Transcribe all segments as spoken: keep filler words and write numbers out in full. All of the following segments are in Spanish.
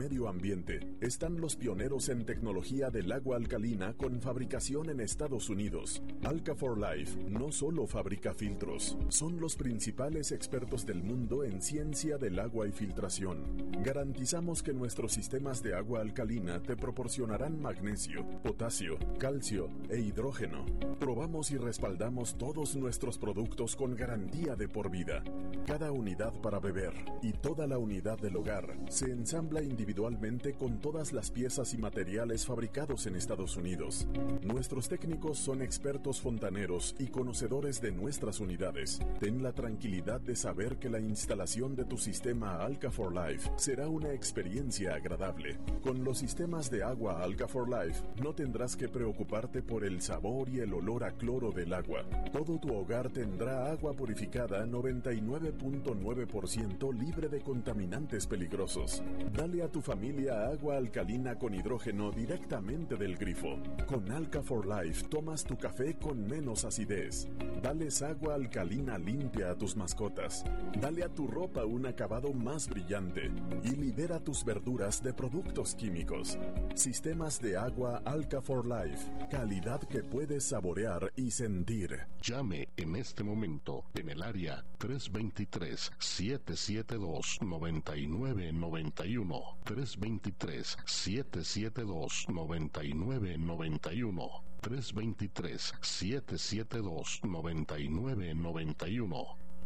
medio ambiente. Están los pioneros en tecnología del agua alcalina con fabricación en Estados Unidos. Alka for Life no solo fabrica filtros, son los principales expertos del mundo en ciencia del agua y filtración. Garantizamos que nuestros sistemas de agua alcalina te proporcionarán magnesio, potasio, calcio e hidrógeno. Probamos y respaldamos todos nuestros productos con garantía de por vida. Cada unidad para beber y toda la unidad del hogar se ensambla individualmente con todas las piezas y materiales fabricados en Estados Unidos. Nuestros técnicos son expertos fontaneros y conocedores de nuestras unidades. Ten la tranquilidad de saber que la instalación de tu sistema Alka for Life será una experiencia agradable. Con los sistemas de agua Alka for Life no tendrás que preocuparte por el sabor y el olor a cloro del agua. Todo tu hogar tendrá agua purificada noventa y nueve punto nueve por ciento libre de contaminantes peligrosos. Dale a tu familia agua alcalina con hidrógeno directamente del grifo. Con Alka for Life tomas tu café con menos acidez. Dales agua alcalina limpia a tus mascotas. Dale a tu ropa un acabado más brillante y libera tus verduras de productos químicos. Sistemas de agua Alka for Life. Calidad que puedes saborear y sentir. Llame en este momento en el área tres dos tres, siete siete dos, nueve nueve nueve uno. tres dos tres, siete siete dos, nueve nueve nueve uno. tres dos tres, siete siete dos, nueve nueve nueve uno.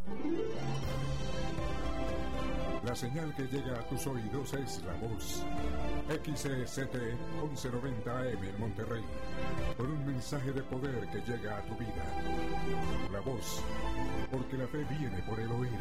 La señal que llega a tus oídos es La Voz. X E C T once noventa A M en Monterrey. Con un mensaje de poder que llega a tu vida. La Voz. Porque la fe viene por el oír.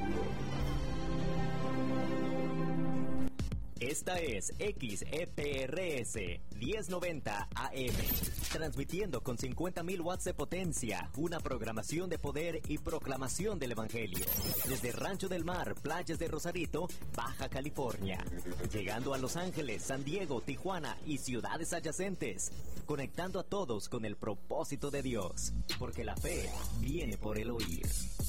Esta es X E P R S diez noventa A M, transmitiendo con cincuenta mil watts de potencia, una programación de poder y proclamación del Evangelio, desde Rancho del Mar, playas de Rosarito, Baja California, llegando a Los Ángeles, San Diego, Tijuana y ciudades adyacentes, conectando a todos con el propósito de Dios, porque la fe viene por el oír.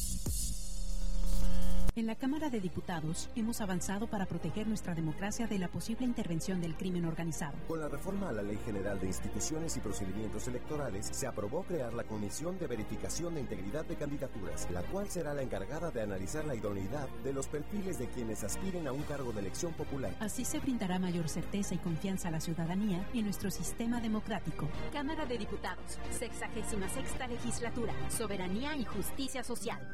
En la Cámara de Diputados hemos avanzado para proteger nuestra democracia de la posible intervención del crimen organizado. Con la reforma a la Ley General de Instituciones y Procedimientos Electorales, se aprobó crear la Comisión de Verificación de Integridad de Candidaturas, la cual será la encargada de analizar la idoneidad de los perfiles de quienes aspiren a un cargo de elección popular. Así se brindará mayor certeza y confianza a la ciudadanía en nuestro sistema democrático. Cámara de Diputados, sexagésima sexta legislatura, Soberanía y Justicia Social.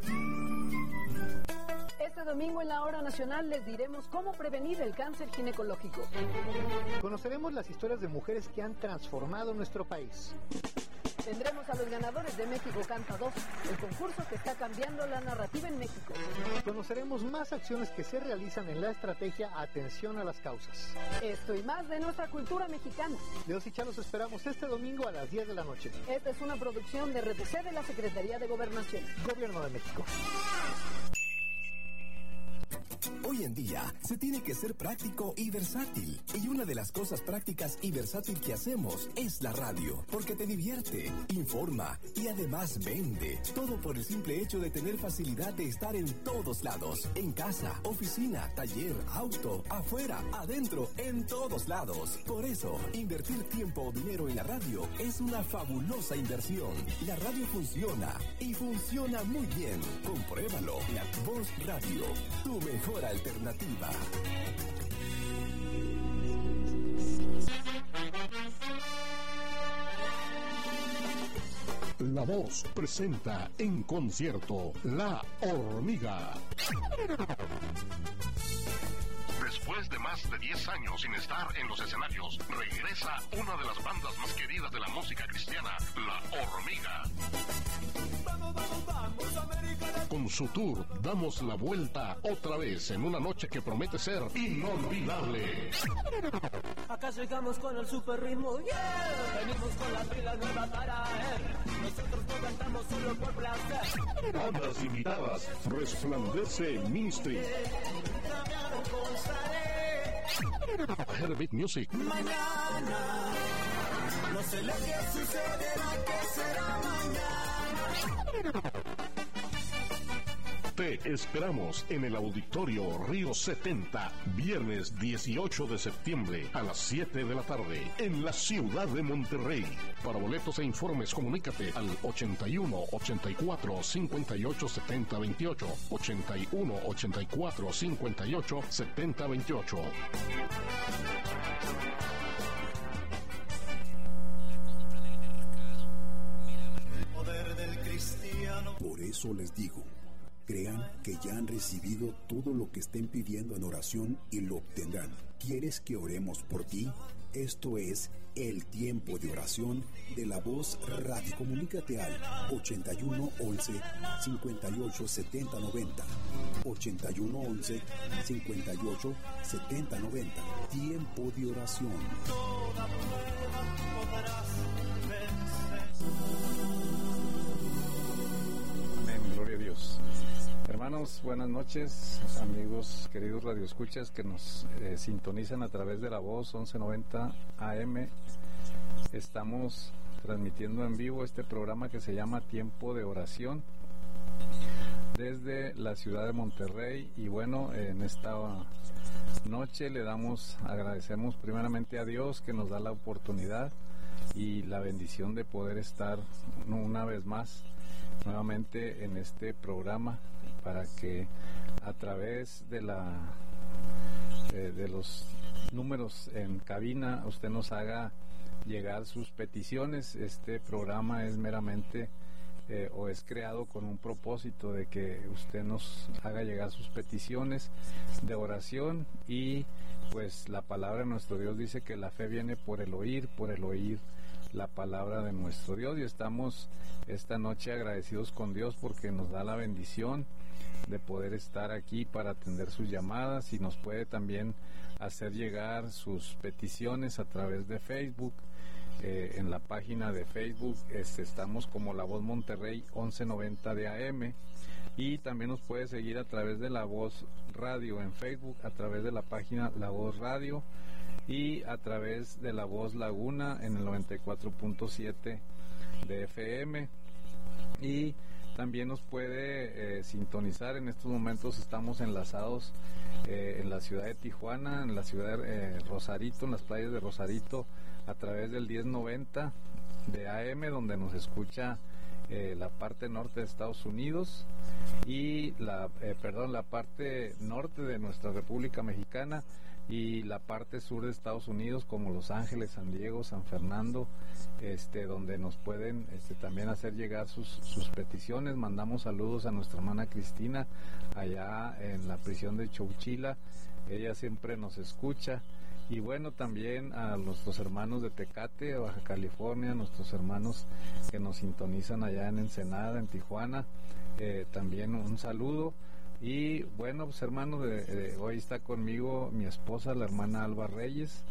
Este domingo en la Hora Nacional les diremos cómo prevenir el cáncer ginecológico. Conoceremos las historias de mujeres que han transformado nuestro país. Tendremos a los ganadores de México Canta dos, el concurso que está cambiando la narrativa en México. Conoceremos más acciones que se realizan en la estrategia Atención a las Causas. Esto y más de nuestra cultura mexicana. Leos y Chá los esperamos este domingo a las diez de la noche. Esta es una producción de R T C de la Secretaría de Gobernación. Gobierno de México. Hoy en día se tiene que ser práctico y versátil. Y una de las cosas prácticas y versátil que hacemos es la radio, porque te divierte, informa y además vende. Todo por el simple hecho de tener facilidad de estar en todos lados. En casa, oficina, taller, auto, afuera, adentro, en todos lados. Por eso, invertir tiempo o dinero en la radio es una fabulosa inversión. La radio funciona y funciona muy bien. Compruébalo. La Voz Radio, tu mejor alternativa. La Voz presenta en concierto La Hormiga. Después de más de diez años sin estar en los escenarios, regresa una de las bandas más queridas de la música cristiana, La Hormiga. Vamos, vamos, vamos, América. Con su tour, damos la vuelta otra vez en una noche que promete ser inolvidable. Acá llegamos con el super ritmo, yeah. Venimos con la pila nueva para él. Nosotros no cantamos solo por placer. Bandas invitadas, Resplandece Ministry, Herbit Music, mañana no sé lo que sucederá, que será mañana. Te esperamos en el Auditorio Río setenta, viernes dieciocho de septiembre a las siete de la tarde, en la ciudad de Monterrey. Para boletos e informes, comunícate al ochenta y uno, ochenta y cuatro, cincuenta y ocho, setenta, veintiocho, ochenta y uno, ochenta y cuatro, cincuenta y ocho, setenta, veintiocho. Por eso les digo, crean que ya han recibido todo lo que estén pidiendo en oración y lo obtendrán. ¿Quieres que oremos por ti? Esto es el tiempo de oración de La Voz Radio. Comunícate al ochenta y uno, once, cincuenta y ocho, setenta, noventa. ochenta y uno, once, cincuenta y ocho, setenta, noventa. Tiempo de oración. Gloria a Dios. Hermanos, buenas noches, amigos queridos radioescuchas que nos eh, sintonizan a través de La Voz once noventa A M. Estamos transmitiendo en vivo este programa que se llama Tiempo de Oración desde la ciudad de Monterrey. Y bueno, en esta noche le damos, agradecemos primeramente a Dios que nos da la oportunidad y la bendición de poder estar una vez más nuevamente en este programa, para que a través de la eh, de los números en cabina usted nos haga llegar sus peticiones. Este programa es meramente eh, o es creado con un propósito de que usted nos haga llegar sus peticiones de oración, y pues la palabra de nuestro Dios dice que la fe viene por el oír, por el oír la palabra de nuestro Dios. Y estamos esta noche agradecidos con Dios porque nos da la bendición de poder estar aquí para atender sus llamadas, y nos puede también hacer llegar sus peticiones a través de Facebook. Eh, en la página de Facebook este, estamos como La Voz Monterrey once noventa de A M, y también nos puede seguir a través de La Voz Radio en Facebook, a través de la página La Voz Radio, y a través de La Voz Laguna en el noventa y cuatro punto siete de F M. Y también nos puede eh, sintonizar. En estos momentos estamos enlazados eh, en la ciudad de Tijuana, en la ciudad de eh, Rosarito, en las playas de Rosarito, a través del diez noventa de A M, donde nos escucha eh, la parte norte de Estados Unidos y la eh, perdón la parte norte de nuestra República Mexicana, y la parte sur de Estados Unidos, como Los Ángeles, San Diego, San Fernando, este, donde nos pueden este, también hacer llegar sus, sus peticiones. Mandamos saludos a nuestra hermana Cristina allá en la prisión de Chowchila, ella siempre nos escucha. Y bueno, también a nuestros hermanos de Tecate, Baja California, nuestros hermanos que nos sintonizan allá en Ensenada, en Tijuana, eh, también un saludo. Y bueno, pues hermanos, de, de, hoy está conmigo mi esposa, la hermana Alba Reyes.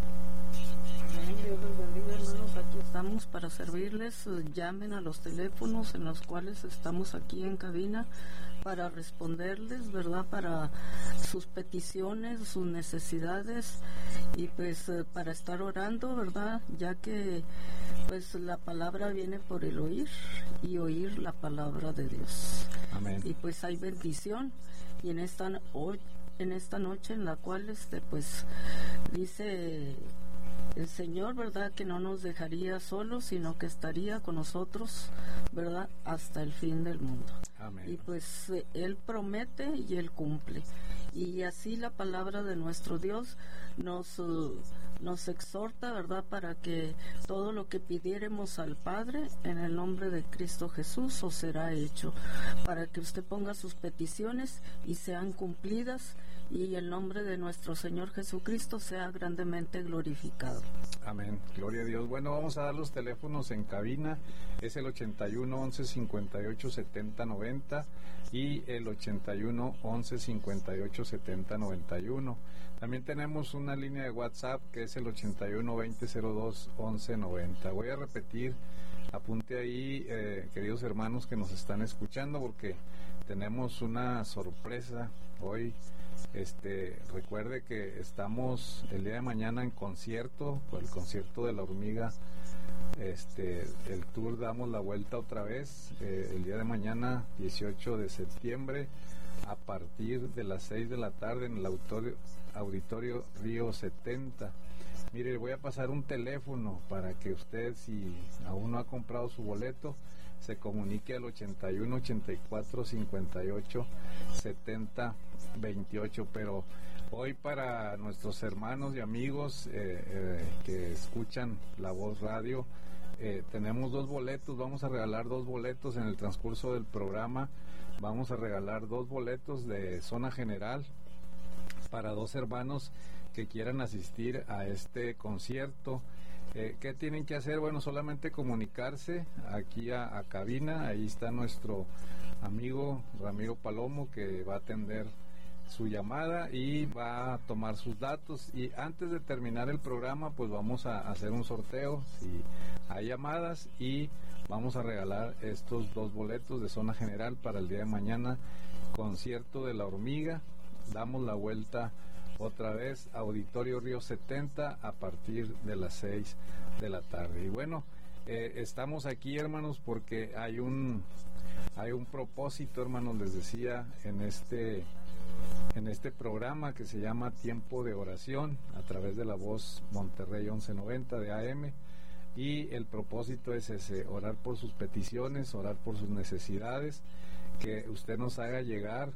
Amén, Dios los bendiga, hermanos, aquí estamos para servirles. Llamen a los teléfonos en los cuales estamos aquí en cabina para responderles, ¿verdad? Para sus peticiones, sus necesidades, y pues eh, para estar orando, ¿verdad? Ya que pues la palabra viene por el oír, y oír la palabra de Dios. Amén. Y pues hay bendición, y en esta hoy, en esta noche en la cual este pues dice el Señor, ¿verdad?, que no nos dejaría solos, sino que estaría con nosotros, ¿verdad?, hasta el fin del mundo. Amén. Y pues eh, Él promete y Él cumple. Y así la palabra de nuestro Dios nos, uh, nos exhorta, ¿verdad?, para que todo lo que pidiéremos al Padre en el nombre de Cristo Jesús os será hecho, para que usted ponga sus peticiones y sean cumplidas, y el nombre de nuestro Señor Jesucristo sea grandemente glorificado. Amén, gloria a Dios. Bueno, vamos a dar los teléfonos en cabina. Es el ochenta y uno, once, cincuenta y ocho, setenta, noventa y el ochenta y uno, once, cincuenta y ocho, setenta, noventa y uno. También tenemos una línea de WhatsApp que es el ochenta y uno, veinte, cero dos, once, noventa. Voy a repetir, apunte ahí, eh, queridos hermanos que nos están escuchando, porque tenemos una sorpresa hoy Este, recuerde que estamos el día de mañana en concierto, por el concierto de la hormiga. Este, el tour damos la vuelta otra vez, eh, el día de mañana, dieciocho de septiembre, a partir de las seis de la tarde en el auditorio, auditorio Río setenta. Mire, voy a pasar un teléfono para que usted, si aún no ha comprado su boleto, se comunique al ochenta y uno, ochenta y cuatro, cincuenta y ocho, setenta, veintiocho. Pero hoy, para nuestros hermanos y amigos eh, eh, que escuchan La Voz Radio, eh, tenemos dos boletos. Vamos a regalar dos boletos en el transcurso del programa. Vamos a regalar dos boletos de zona general para dos hermanos que quieran asistir a este concierto. Eh, ¿Qué tienen que hacer? Bueno, solamente comunicarse aquí a, a cabina. Ahí está nuestro amigo Ramiro Palomo, que va a atender su llamada y va a tomar sus datos. Y antes de terminar el programa, pues vamos a hacer un sorteo si hay llamadas, y vamos a regalar estos dos boletos de zona general para el día de mañana, concierto de la hormiga. Damos la vuelta otra vez, Auditorio Río setenta, a partir de las seis de la tarde. Y bueno, eh, estamos aquí, hermanos, porque hay un hay un propósito, hermanos, les decía, en este en este programa que se llama Tiempo de Oración, a través de La Voz Monterrey once noventa de A M. Y el propósito es ese: orar por sus peticiones, orar por sus necesidades, que usted nos haga llegar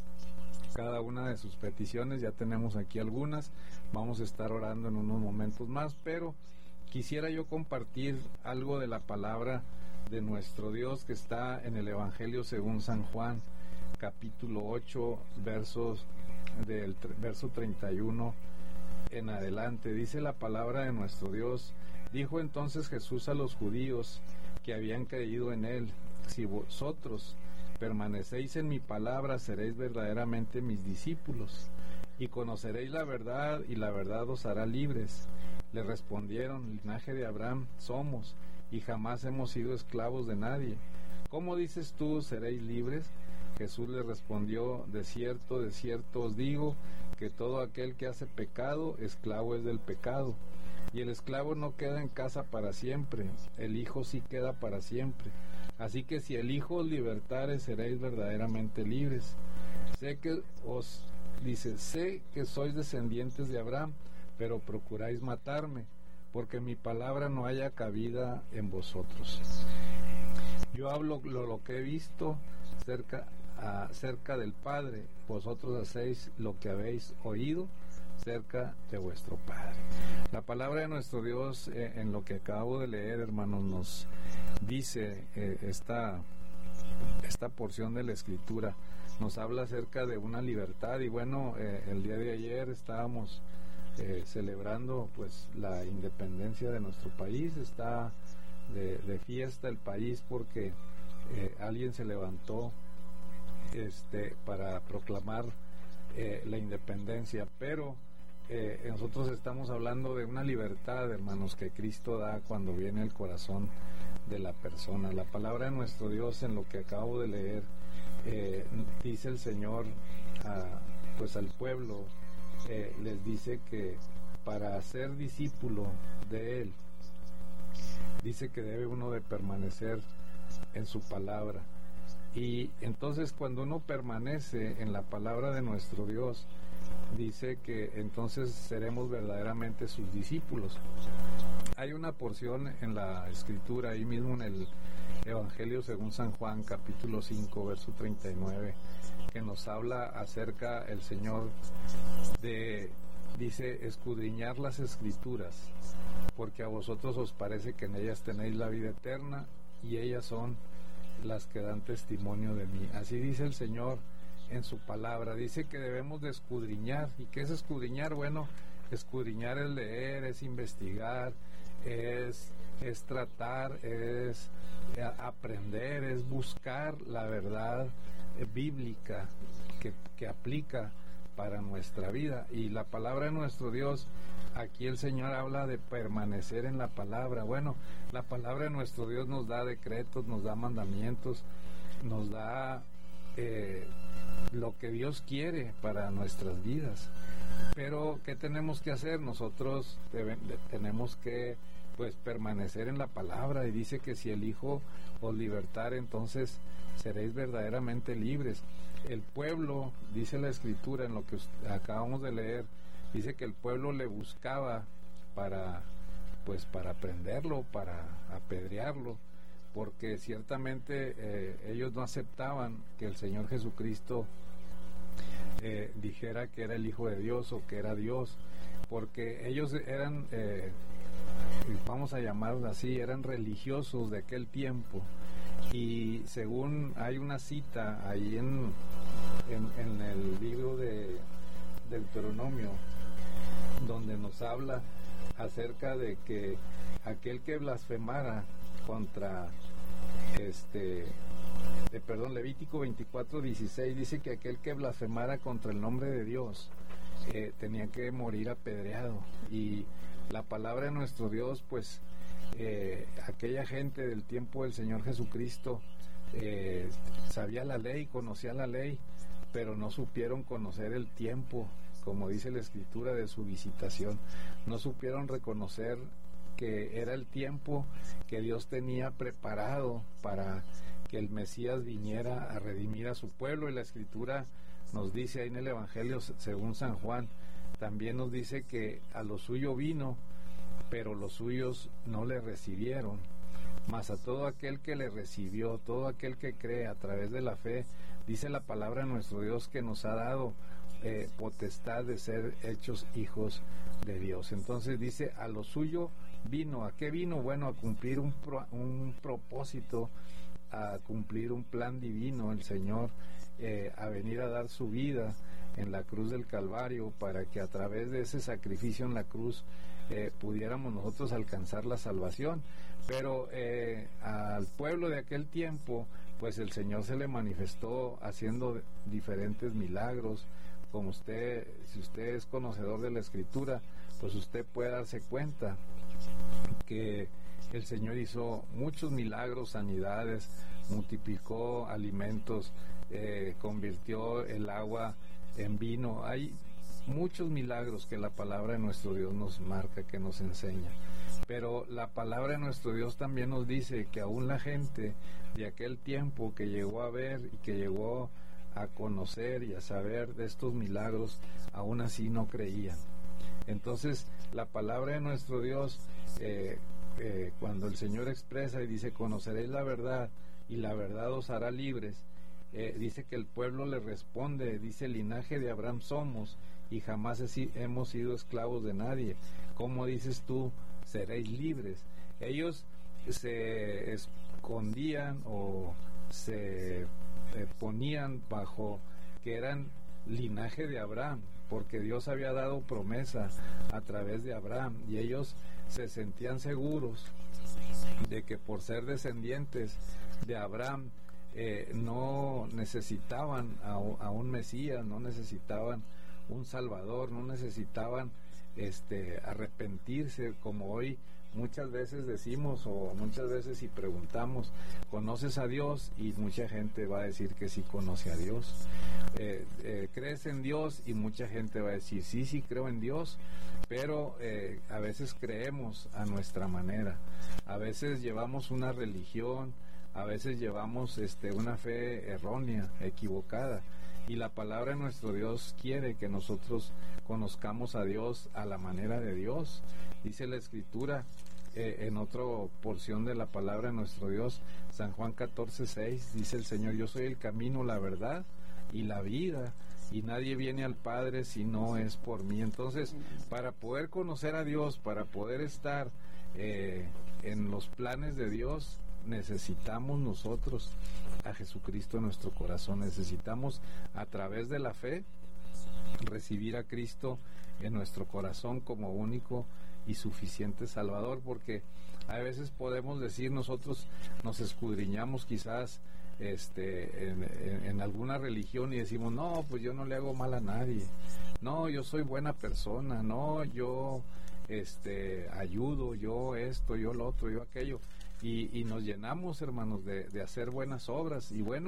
cada una de sus peticiones. Ya tenemos aquí algunas, vamos a estar orando en unos momentos más, pero quisiera yo compartir algo de la palabra de nuestro Dios que está en el Evangelio según San Juan, capítulo ocho, versos del verso treinta y uno en adelante. Dice la palabra de nuestro Dios: dijo entonces Jesús a los judíos que habían creído en él: si vosotros permanecéis en mi palabra, seréis verdaderamente mis discípulos, y conoceréis la verdad, y la verdad os hará libres. Le respondieron: linaje de Abraham somos, y jamás hemos sido esclavos de nadie. ¿Cómo dices tú, seréis libres? Jesús le respondió: de cierto, de cierto os digo, que todo aquel que hace pecado, esclavo es del pecado. Y el esclavo no queda en casa para siempre, el Hijo sí queda para siempre. Así que si el Hijo os libertare, seréis verdaderamente libres. Sé que os, dice, sé que sois descendientes de Abraham, pero procuráis matarme, porque mi palabra no haya cabida en vosotros. Yo hablo lo, lo que he visto cerca, a, cerca del Padre, vosotros hacéis lo que habéis oído cerca de vuestro Padre. La palabra de nuestro Dios, eh, en lo que acabo de leer, hermanos, nos dice eh, esta, esta porción de la Escritura, nos habla acerca de una libertad. Y bueno, eh, el día de ayer estábamos eh, celebrando pues la independencia de nuestro país. Está de, de fiesta el país porque eh, alguien se levantó este, para proclamar eh, la independencia, pero Eh, nosotros estamos hablando de una libertad, hermanos, que Cristo da cuando viene el corazón de la persona. La palabra de nuestro Dios, en lo que acabo de leer, eh, dice el Señor a, pues al pueblo, eh, les dice que para ser discípulo de Él, dice que debe uno de permanecer en su palabra. Y entonces, cuando uno permanece en la palabra de nuestro Dios, dice que entonces seremos verdaderamente sus discípulos. Hay una porción en la Escritura, ahí mismo en el Evangelio según San Juan, capítulo cinco, verso treinta y nueve, que nos habla acerca el Señor de, dice, escudriñar las Escrituras, porque a vosotros os parece que en ellas tenéis la vida eterna, y ellas son las que dan testimonio de mí. Así dice el Señor en su palabra. Dice que debemos de escudriñar. ¿Y qué es escudriñar? Bueno, escudriñar es leer, es investigar, es, es tratar, es aprender, es buscar la verdad bíblica que, que aplica para nuestra vida. Y la palabra de nuestro Dios, aquí el Señor habla de permanecer en la palabra. Bueno, la palabra de nuestro Dios nos da decretos, nos da mandamientos, nos da eh, lo que Dios quiere para nuestras vidas. Pero ¿qué tenemos que hacer? Nosotros debe, tenemos que pues permanecer en la palabra, y dice que si el Hijo os libertare, entonces seréis verdaderamente libres. El pueblo, dice la Escritura en lo que acabamos de leer, dice que el pueblo le buscaba para pues para prenderlo, para apedrearlo, porque ciertamente eh, ellos no aceptaban que el Señor Jesucristo eh, dijera que era el Hijo de Dios o que era Dios, porque ellos eran eh, vamos a llamarlo así, eran religiosos de aquel tiempo. Y según hay una cita ahí en, en, en el libro de Deuteronomio, donde nos habla acerca de que aquel que blasfemara contra este de, perdón, Levítico veinticuatro dieciséis dice que aquel que blasfemara contra el nombre de Dios eh, tenía que morir apedreado. Y la palabra de nuestro Dios, pues eh, aquella gente del tiempo del Señor Jesucristo eh, sabía la ley, conocía la ley, pero no supieron conocer el tiempo, como dice la Escritura, de su visitación. No supieron reconocer que era el tiempo que Dios tenía preparado para que el Mesías viniera a redimir a su pueblo. Y la Escritura nos dice ahí en el Evangelio según San Juan, también nos dice que a lo suyo vino, pero los suyos no le recibieron. Mas a todo aquel que le recibió, todo aquel que cree a través de la fe, dice la palabra de nuestro Dios que nos ha dado eh, potestad de ser hechos hijos de Dios. Entonces dice, a lo suyo vino. ¿A qué vino? Bueno, a cumplir un, pro, un propósito, a cumplir un plan divino, el Señor, eh, a venir a dar su vida en la cruz del Calvario, para que a través de ese sacrificio en la cruz eh, pudiéramos nosotros alcanzar la salvación. Pero eh, al pueblo de aquel tiempo, pues el Señor se le manifestó haciendo diferentes milagros. Como usted, si usted es conocedor de la Escritura, pues usted puede darse cuenta que el Señor hizo muchos milagros, sanidades, multiplicó alimentos, eh, convirtió el agua en vino. Hay muchos milagros que la palabra de nuestro Dios nos marca, que nos enseña. Pero la palabra de nuestro Dios también nos dice que aún la gente de aquel tiempo que llegó a ver y que llegó a conocer y a saber de estos milagros, aún así no creían. Entonces la palabra de nuestro Dios, eh, eh, cuando el Señor expresa y dice, conoceréis la verdad y la verdad os hará libres, eh, dice que el pueblo le responde, dice, linaje de Abraham somos y jamás hemos sido esclavos de nadie. ¿Cómo dices tú, seréis libres? Ellos se escondían o se eh, ponían bajo que eran linaje de Abraham, porque Dios había dado promesa a través de Abraham, y ellos se sentían seguros de que por ser descendientes de Abraham eh, no necesitaban a, a un Mesías, no necesitaban un Salvador, no necesitaban este arrepentirse, como hoy muchas veces decimos, o muchas veces si preguntamos, ¿conoces a Dios? Y mucha gente va a decir que sí conoce a Dios. Eh, eh, ¿crees en Dios? Y mucha gente va a decir, sí, sí creo en Dios, pero eh, a veces creemos a nuestra manera, a veces llevamos una religión, a veces llevamos este, una fe errónea, equivocada. Y la palabra de nuestro Dios quiere que nosotros conozcamos a Dios a la manera de Dios. Dice la Escritura eh, en otra porción de la palabra de nuestro Dios, San Juan catorce seis, dice el Señor, yo soy el camino, la verdad y la vida, y nadie viene al Padre si no es por mí. Entonces, para poder conocer a Dios, para poder estar eh, en los planes de Dios, necesitamos nosotros a Jesucristo en nuestro corazón. Necesitamos, a través de la fe, recibir a Cristo en nuestro corazón como único y suficiente Salvador, porque a veces podemos decir, nosotros nos escudriñamos quizás este en, en, en alguna religión y decimos, no, pues yo no le hago mal a nadie, no, yo soy buena persona, no, yo este ayudo, yo esto, yo lo otro, yo aquello, y, y nos llenamos, hermanos, de, de hacer buenas obras. Y bueno,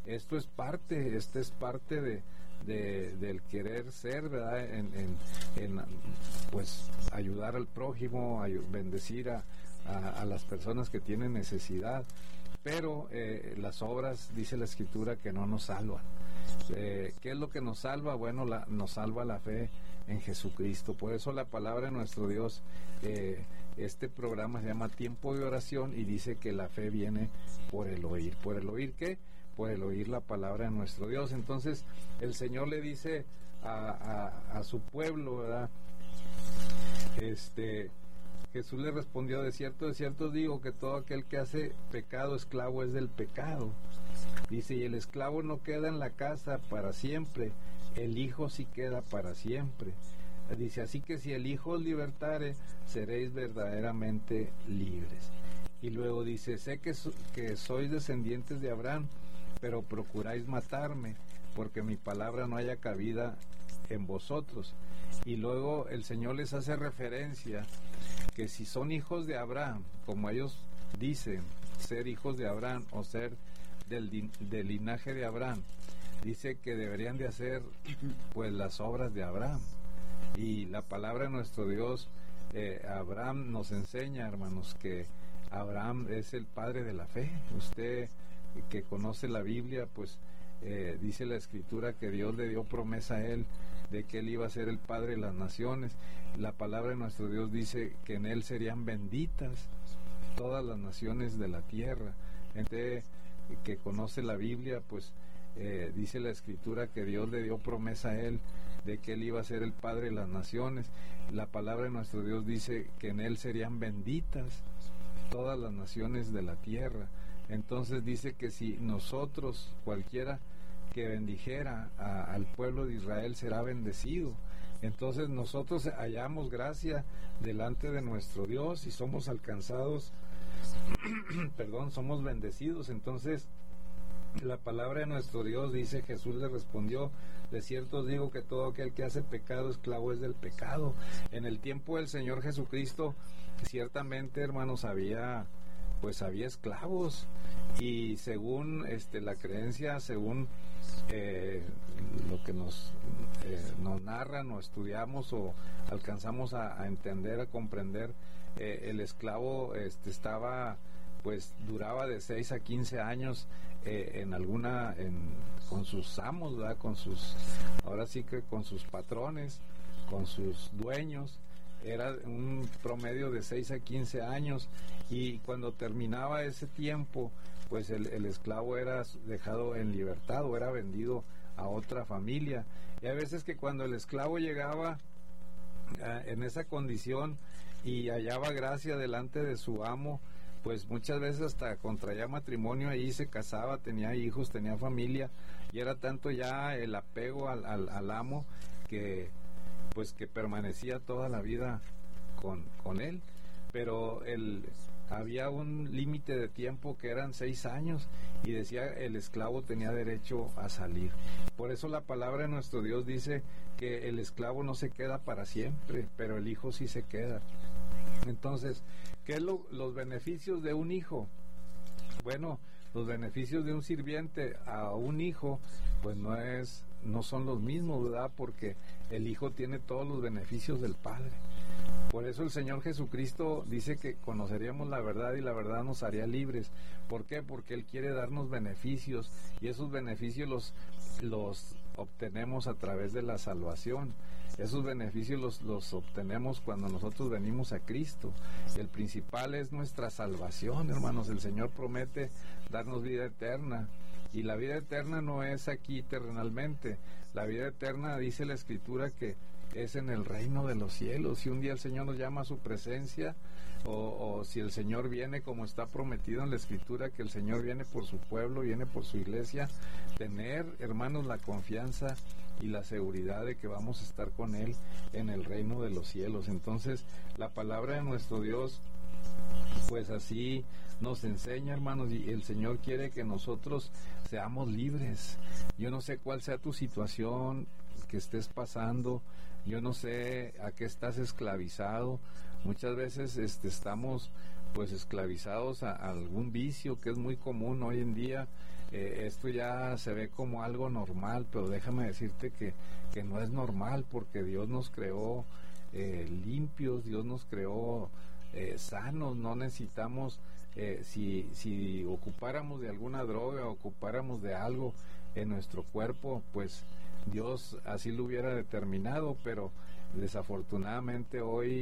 esto es parte, este es parte de, de del querer ser, ¿verdad? En, en, en pues ayudar al prójimo, ay, bendecir a, a, a las personas que tienen necesidad, pero eh, las obras, dice la Escritura, que no nos salvan. Eh, ¿Qué es lo que nos salva? Bueno, la, nos salva la fe en Jesucristo. Por eso la palabra de nuestro Dios, eh, este programa se llama Tiempo de Oración y dice que la fe viene por el oír. ¿Por el oír qué? Por el oír la palabra de nuestro Dios. Entonces el Señor le dice a, a, a su pueblo, ¿verdad? Este, Jesús le respondió: de cierto, de cierto digo que todo aquel que hace pecado, esclavo es del pecado. Dice, y el esclavo no queda en la casa para siempre, el Hijo sí queda para siempre. Dice, así que si el Hijo os libertare, seréis verdaderamente libres. Y luego dice, sé que, so, que sois descendientes de Abraham, pero procuráis matarme, porque mi palabra no haya cabida en vosotros. Y luego el Señor les hace referencia que si son hijos de Abraham, como ellos dicen, ser hijos de Abraham o ser del, del linaje de Abraham, dice que deberían de hacer pues las obras de Abraham. Y la palabra de nuestro Dios, eh, Abraham nos enseña, hermanos, que Abraham es el padre de la fe. Usted que conoce la Biblia, pues eh, dice la Escritura que Dios le dio promesa a él de que él iba a ser el padre de las naciones. La palabra de nuestro Dios dice que en él serían benditas todas las naciones de la tierra. Gente que conoce la Biblia, pues eh, dice la Escritura que Dios le dio promesa a él de que él iba a ser el padre de las naciones. La palabra de nuestro Dios dice que en él serían benditas todas las naciones de la tierra. Entonces dice que si nosotros, cualquiera que bendijera a, al pueblo de Israel, será bendecido. Entonces nosotros hallamos gracia delante de nuestro Dios y somos alcanzados, perdón, somos bendecidos. Entonces la palabra de nuestro Dios dice, Jesús le respondió, de cierto os digo que todo aquel que hace pecado, esclavo es del pecado. En el tiempo del Señor Jesucristo, ciertamente, hermanos, había pues había esclavos, y según este la creencia, según eh, lo que nos eh, nos narran o estudiamos o alcanzamos a, a entender, a comprender, eh, el esclavo este estaba pues duraba de seis a quince años eh, en alguna en, con sus amos, ¿verdad? Con sus ahora sí que con sus patrones, con sus dueños. Era un promedio de seis a quince años, y cuando terminaba ese tiempo, pues el, el esclavo era dejado en libertad o era vendido a otra familia. Y hay veces que cuando el esclavo llegaba eh, en esa condición y hallaba gracia delante de su amo, pues muchas veces hasta contraía matrimonio ahí, se casaba, tenía hijos, tenía familia, y era tanto ya el apego al, al, al amo que pues que permanecía toda la vida con, con él. Pero el, había un límite de tiempo que eran seis años, y decía el esclavo tenía derecho a salir. Por eso la palabra de nuestro Dios dice que el esclavo no se queda para siempre, pero el hijo sí se queda. Entonces, ¿qué es lo, los beneficios de un hijo? Bueno, los beneficios de un sirviente a un hijo, pues no es, no son los mismos, ¿verdad? Porque el hijo tiene todos los beneficios del padre. Por eso el Señor Jesucristo dice que conoceríamos la verdad y la verdad nos haría libres. ¿Por qué? Porque Él quiere darnos beneficios, y esos beneficios los, los obtenemos a través de la salvación. Esos beneficios los, los obtenemos cuando nosotros venimos a Cristo. El principal es nuestra salvación, hermanos. El Señor promete darnos vida eterna, y la vida eterna no es aquí terrenalmente. La vida eterna, dice la Escritura, que es en el reino de los cielos. Si un día el Señor nos llama a su presencia, o, o si el Señor viene como está prometido en la Escritura, que el Señor viene por su pueblo, viene por su iglesia, tener, hermanos, la confianza y la seguridad de que vamos a estar con Él en el reino de los cielos. Entonces, la palabra de nuestro Dios, pues así nos enseña, hermanos, y el Señor quiere que nosotros seamos libres. Yo no sé cuál sea tu situación que estés pasando, yo no sé a qué estás esclavizado. Muchas veces este, estamos pues esclavizados a, a algún vicio que es muy común hoy en día. eh, esto ya se ve como algo normal, pero déjame decirte que, que no es normal, porque Dios nos creó eh, limpios, Dios nos creó eh, sanos. No necesitamos, eh, si, si ocupáramos de alguna droga, ocupáramos de algo en nuestro cuerpo, pues Dios así lo hubiera determinado, pero desafortunadamente hoy